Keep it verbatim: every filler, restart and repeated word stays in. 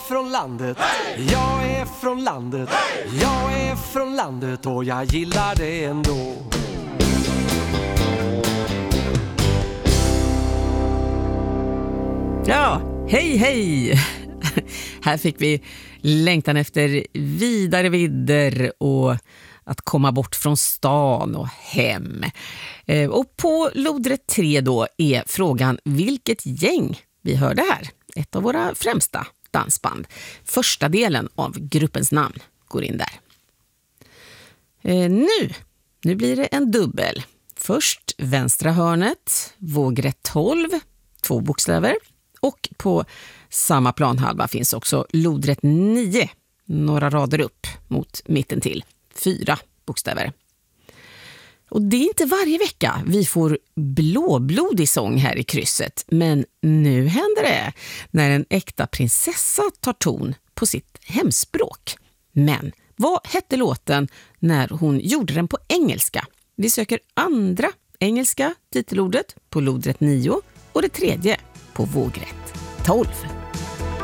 från landet, jag är från landet, jag är från landet och jag gillar det ändå. Ja, hej hej! Här fick vi längtan efter vidare vidder och att komma bort från stan och hem. Och på lodrätt tre då är frågan vilket gäng vi hörde här. Ett av våra främsta dansband. Första delen av gruppens namn går in där. Nu, nu blir det en dubbel. Först vänstra hörnet, vågrätt tolv, två bokstäver. Och på samma planhalva finns också lodrätt nio, några rader upp mot mitten till, fyra bokstäver. Och det är inte varje vecka vi får blåblodig sång här i krysset, men nu händer det när en äkta prinsessa tar ton på sitt hemspråk. Men vad hette låten när hon gjorde den på engelska? Vi söker andra engelska titelordet på lodrätt nio och det tredje på vågrätt tolv.